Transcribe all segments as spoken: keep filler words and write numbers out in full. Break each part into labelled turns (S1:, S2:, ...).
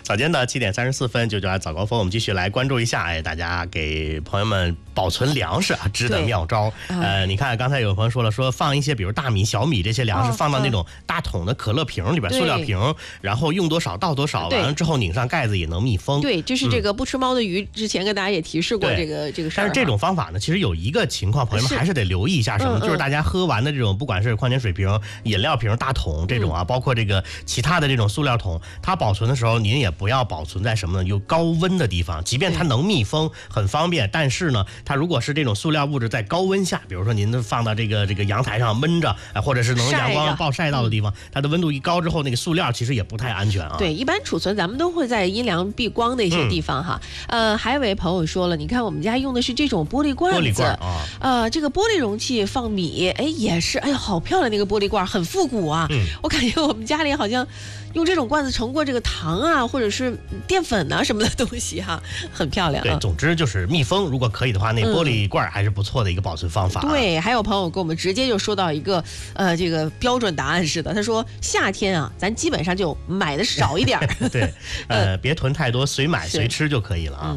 S1: 早间的七点三十四分，九九二早高峰，我们继续来关注一下，哎，大家给朋友们保存粮食啊，知的妙招。呃，你看刚才有朋友说了，说放一些比如大米、小米这些粮食、哦、放到那种大桶的可乐瓶里边，塑料瓶，然后用多少倒多少，完了之后拧上盖子也能密封。
S2: 对，就是这个不吃猫的鱼，嗯、之前跟大家也提示过这个这个事儿。
S1: 但是这种方法呢，其实有一个情况，朋友们还是得留意一下什么，嗯嗯就是大家喝完的这种，不管是矿泉水瓶、饮料瓶、大桶这种啊，嗯、包括这个其他的这种塑料桶，它保存的时候，您也不要保存在什么呢？有高温的地方，即便它能密封，很方便，但是呢，它如果是这种塑料物质在高温下，比如说您放到这个这个阳台上闷着，或者是能阳光暴晒到的地方，它的温度一高之后，那个塑料其实也不太安全啊。
S2: 对，一般储存咱们都会在阴凉避光的一些地方哈。嗯、呃，还有位朋友说了，你看我们家用的是这种玻璃罐子，
S1: 玻璃罐啊，
S2: 呃，这个玻璃容器放米，哎，也是，哎呀，好漂亮那个玻璃罐，很复古啊。嗯，我感觉我们家里好像用这种罐子盛过这个糖啊，或者是淀粉啊什么的东西哈，很漂亮、啊。
S1: 对，总之就是密封，如果可以的话，那玻璃罐还是不错的一个保存方法、啊嗯。
S2: 对，还有朋友跟我们直接就说到一个呃这个标准答案似的，他说夏天啊，咱基本上就买的少一点
S1: 对，呃，别囤太多，随买随吃就可以了啊。嗯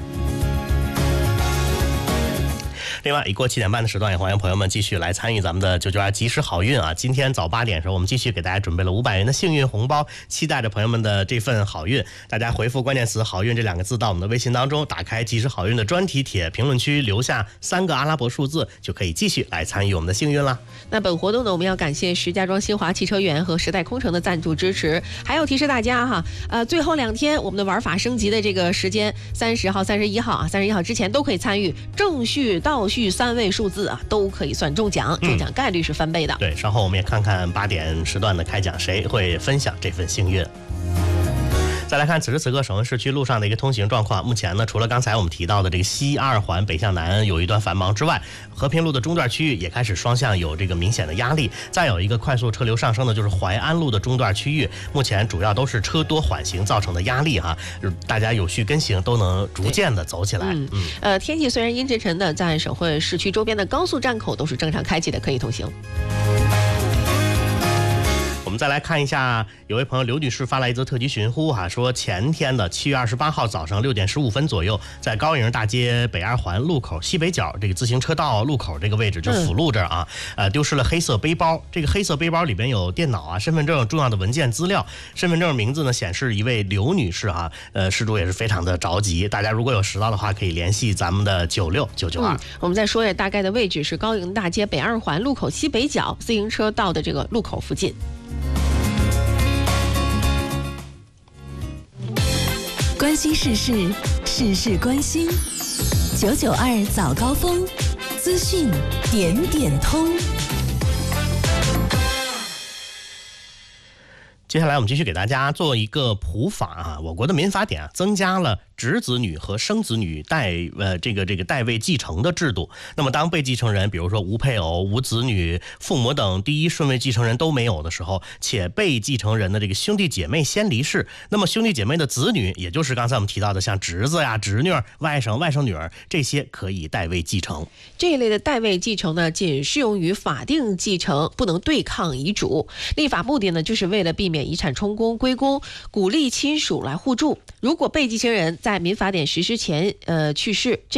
S1: 另外，一过七点半的时段，也欢迎朋友们继续来参与咱们的九九二及时好运啊！今天早八点的时候，我们继续给大家准备了五百元的幸运红包，期待着朋友们的这份好运。大家回复关键词“好运”这两个字到我们的微信当中，打开及时好运的专题帖评论区，留下三个阿拉伯数字，就可以继续来参与我们的幸运了。
S2: 那本活动呢，我们要感谢石家庄新华汽车园和时代空城的赞助支持，还有提示大家哈，呃，最后两天我们的玩法升级的这个时间，三十号、三十一号啊，三十一号之前都可以参与，正序、倒序三位数字啊，都可以算中奖，中奖概率是翻倍的。
S1: 嗯、对，稍后我们也看看八点时段的开奖，谁会分享这份幸运。再来看此时此刻省会市区路上的一个通行状况。目前呢，除了刚才我们提到的这个西二环北向南有一段繁忙之外，和平路的中段区域也开始双向有这个明显的压力。再有一个快速车流上升的就是淮安路的中段区域，目前主要都是车多缓行造成的压力哈，大家有序跟行都能逐渐的走起来。
S2: 嗯嗯。呃，天气虽然阴沉沉的，在省会市区周边的高速站口都是正常开启的，可以通行。
S1: 我们再来看一下，有位朋友刘女士发来一则特级寻呼哈，说前天的七月二十八号早上六点十五分左右，在高营大街北二环路口西北角这个自行车道路口这个位置，就辅路这儿啊，呃，丢失了黑色背包。这个黑色背包里边有电脑啊、身份证、重要的文件资料。身份证名字呢显示一位刘女士啊，呃，失主也是非常的着急。大家如果有拾到的话，可以联系咱们的九六九九二。
S2: 我们再说一下大概的位置是高营大街北二环路口西北角自行车道的这个路口附近。
S3: 关心时事，事事关心。九九二早高峰，资讯点点通。
S1: 接下来我们继续给大家做一个普法啊，我国的民法典啊增加了侄子女和生子女代呃这个这个代位继承的制度。那么当被继承人比如说无配偶、无子女、父母等第一顺位继承人都没有的时候，且被继承人的这个兄弟姐妹先离世，那么兄弟姐妹的子女，也就是刚才我们提到的像侄子呀、侄女、外甥、外甥女儿这些可以代位继承。
S2: 这一类的代位继承呢，仅适用于法定继承，不能对抗遗嘱。立法目的呢，就是为了避免遗产充公归公，鼓励亲属来互助。如果被继承人在民法典实施前呃去世，这